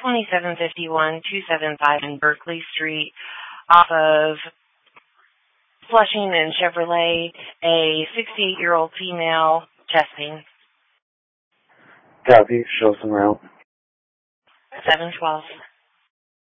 2751-275 in Berkeley Street off of Flushing and Chevrolet, a 68-year-old female, chest pain. Copy. Show some route. 712.